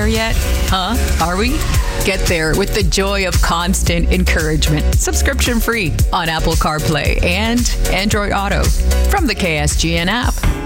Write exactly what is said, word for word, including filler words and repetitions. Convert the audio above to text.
there yet? Huh? Are we? Get there with the joy of constant encouragement. Subscription free on Apple CarPlay and Android Auto from the K S G N app.